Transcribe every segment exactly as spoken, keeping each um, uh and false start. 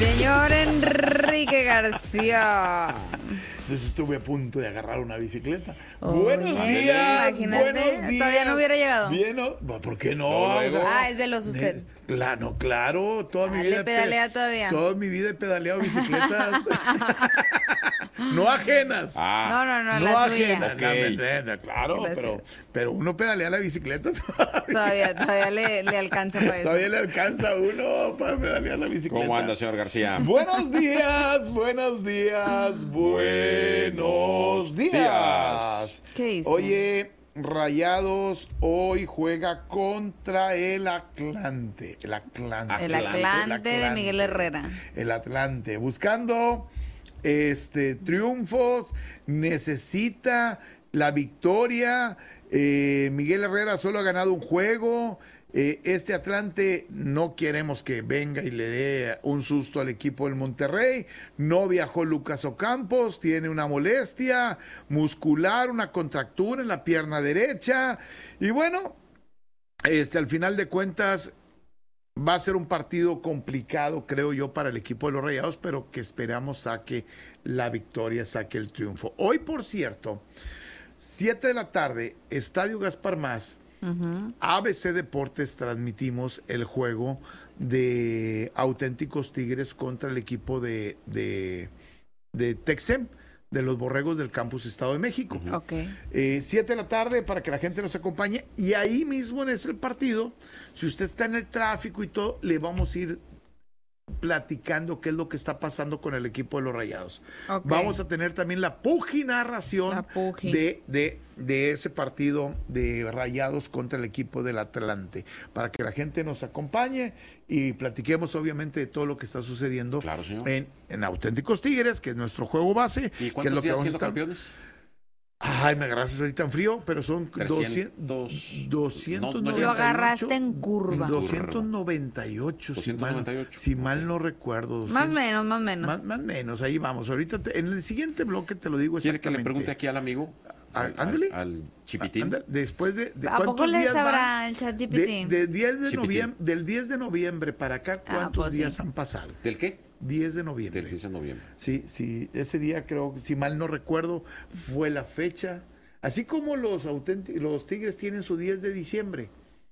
Señor Enrique García. Entonces estuve a punto de agarrar una bicicleta. Oh, buenos días, imagínate, buenos días. Todavía no hubiera llegado. Bien, ¿no? ¿Por qué no? No, luego. O sea, Ah, es veloz usted. eh, Claro, claro. Toda mi Ah, vida ¿le he pedalea pe- todavía? Toda mi vida he pedaleado bicicletas. No ajenas. Ah, No, no, no, No la ajenas. suya. Ok. No, me entiende, claro, Gracias. pero, pero uno pedalea la bicicleta todavía. Todavía, todavía le, le alcanza para eso. Todavía le alcanza a uno para pedalear la bicicleta. ¿cómo anda, señor García? Buenos días, buenos días, buenos días. ¿Qué hizo? Oye, Rayados hoy juega contra el Atlante. El Atlante. El Atlante, Atlante de Miguel Herrera. El Atlante. Buscando este triunfos, necesita la victoria. Eh, Miguel Herrera solo ha ganado un juego. Eh, este Atlante no queremos que venga y le dé un susto al equipo del Monterrey. No viajó Lucas Ocampos, tiene una molestia muscular, una contractura en la pierna derecha. Y bueno, este, al final de cuentas va a ser un partido complicado, creo yo, para el equipo de los Rayados, pero que esperamos saque la victoria, saque el triunfo. Hoy, por cierto, siete de la tarde, Estadio Gaspar Más, Uh-huh. A B C Deportes, transmitimos el juego de Auténticos Tigres contra el equipo de, de, de Texem, de los Borregos del Campus Estado de México. Ok. Eh, siete de la tarde para que la gente nos acompañe, y ahí mismo en ese partido, si usted está en el tráfico y todo, le vamos a ir platicando qué es lo que está pasando con el equipo de los Rayados. Ok. Vamos a tener también la puginarración La pugi. de, de, de ese partido de Rayados contra el equipo del Atlante, para que la gente nos acompañe y platiquemos obviamente de todo lo que está sucediendo Claro, señor. en, en Auténticos Tigres, que es nuestro juego base. ¿Y que es cuántos lo que días vamos a siendo estar- campeones? Ay, me agarraste ahorita en frío, pero son trescientos. doscientos No, no Lo llega. agarraste en curva. doscientos noventa y ocho, si mal, doscientos noventa y ocho. si mal no recuerdo. Más o doscientos menos, más o menos. Más, más menos, ahí vamos. Ahorita te- en el siguiente bloque te lo digo ¿Quiere que exactamente. le pregunte aquí al amigo? Ah, Al, ándale. al, al Chipitín. Anda, después de, de ¿A poco ¿cuántos le días sabrá van? el chat G P De, T? de diez de Chipitín. noviembre, del diez de noviembre para acá, Ah, ¿cuántos pues días sí. han pasado? ¿Del qué? diez de noviembre. Del seis de noviembre. Sí, sí, ese día creo, si mal no recuerdo, fue la fecha. Así como los auténticos, los Tigres tienen su diez de diciembre,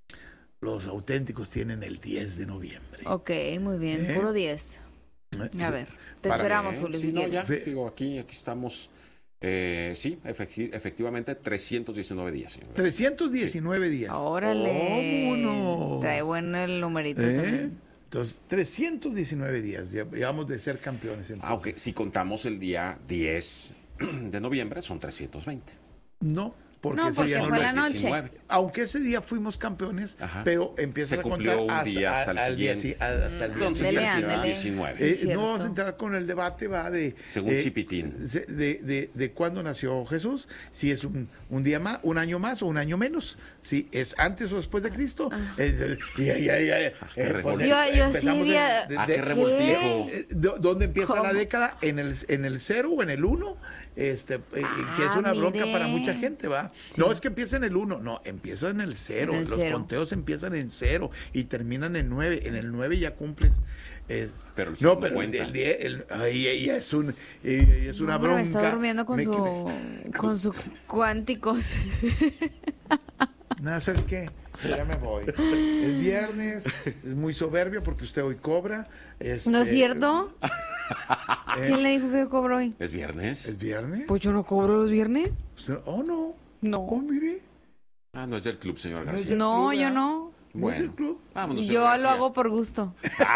los auténticos tienen el diez de noviembre. Ok, muy bien. ¿Eh? Puro diez. A ver, te Para- esperamos, Eh, Julio, sí, si no, quieres. ya, Sí. digo, aquí, aquí estamos. Eh, sí, efecti- efectivamente, trescientos diecinueve días, señor. trescientos diecinueve días. Órale. ¡Vámonos! Trae bueno el numerito ¿Eh? también. Entonces, trescientos diecinueve días, ya llevamos de ser campeones. Entonces. Aunque si contamos el día diez de noviembre, son trescientos veinte. No, porque No, ese porque día fue no la lo- noche. diecinueve. Aunque ese día fuimos campeones, Ajá. pero empieza Se a cumplió contar un hasta, día hasta el al día siguiente. sí- hasta el día Entonces, Dele, siguiente. ándale. diecinueve. Eh, Sí, cierto. no vamos a entrar con el debate, va de... Según eh, Chipitín. se- De, de, de cuándo nació Jesús, si es un, un día más, un año más o un año menos, si es antes o después de Cristo. Eh, y, y- y- y- eh, qué revoltijo. Yo- yo sí empezamos de- diría- de- Ah, de- qué revoltijo. eh, ¿dó- ¿Dónde empieza ¿Cómo? la década? ¿En el, en el cero o en el uno? Este, eh, que es Ah, una bronca mire. para mucha gente, ¿va? Sí. No es que empieza en el uno, no, empieza en el cero. En el Los cero. conteos empiezan en cero y terminan en nueve. En el nueve ya cumples. eh, Pero el no, segundo pero cuenta. el, diez, el, ay, ay, ya es, un, eh, es una No, hombre, bronca. está durmiendo con Me- su con su cuánticos. Nada, ¿sabes qué? Ya me voy. El viernes es muy soberbio porque usted hoy cobra. este, ¿No es cierto? eh, ¿Quién le dijo que cobró hoy? ¿Es viernes? ¿Es viernes? Pues yo no cobro los viernes. Usted- Oh, no. No. Oh, mire. Ah, no es del club, señor No es García. del No, club, yo ¿verdad? no. ¿No es del Bueno, club? vámonos, señor Yo lo García. hago por gusto.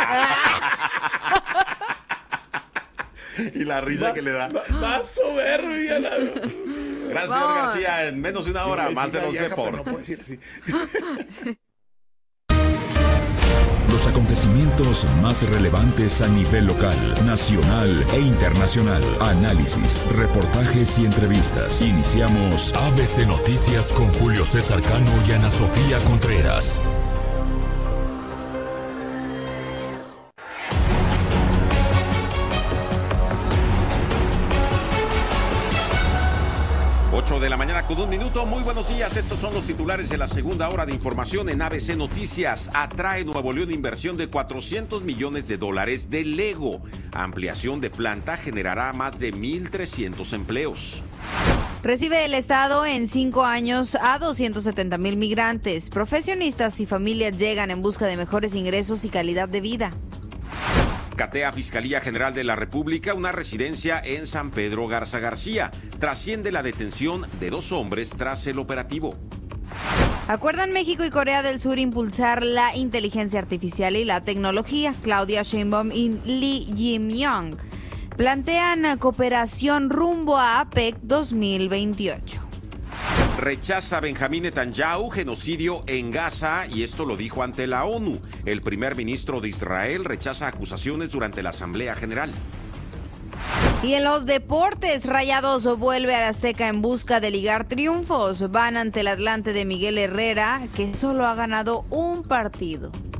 Y la risa que le da. Va- Más soberbia la... Gracias, señor Vamos. García. En menos de una hora, más de los vieja, pero no puedo deportes. decir así. Los acontecimientos más relevantes a nivel local, nacional e internacional. Análisis, reportajes y entrevistas. Iniciamos A B C Noticias con Julio César Cano y Ana Sofía Contreras. ocho de la mañana con un minuto. Muy buenos días. Estos son los titulares de la segunda hora de información en A B C Noticias. Atrae Nuevo León inversión de cuatrocientos millones de dólares de Lego. Ampliación de planta generará más de mil trescientos empleos. Recibe el Estado en cinco años a doscientos setenta mil migrantes. Profesionistas y familias llegan en busca de mejores ingresos y calidad de vida. Catea Fiscalía General de la República una residencia en San Pedro Garza García. Trasciende la detención de dos hombres tras el operativo. Acuerdan México y Corea del Sur impulsar la inteligencia artificial y la tecnología. Claudia Sheinbaum y Lee Jae-myung plantean cooperación rumbo a APEC dos mil veintiocho. Rechaza Benjamín Netanyahu genocidio en Gaza y esto lo dijo ante la ONU. El primer ministro de Israel rechaza acusaciones durante la Asamblea General. Y en los deportes, Rayados vuelve a la seca en busca de ligar triunfos. Van ante el Atlante de Miguel Herrera, que solo ha ganado un partido.